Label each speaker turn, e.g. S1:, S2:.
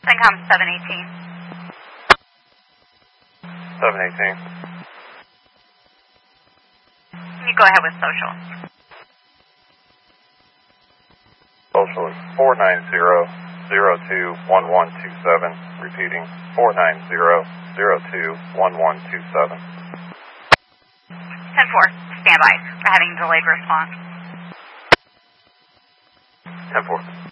S1: CENTCOM 718.
S2: 718.
S1: You go ahead with social.
S2: Social is 490-02-1127. Repeating, 490-02-1127.
S1: 10-4, stand by. We're having delayed response.
S2: 10-4.